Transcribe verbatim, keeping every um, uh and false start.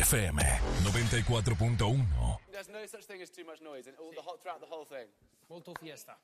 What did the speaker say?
F M noventa y cuatro punto uno. There's no such thing as too much noise, and all the whole, throughout the whole thing. Molto fiesta.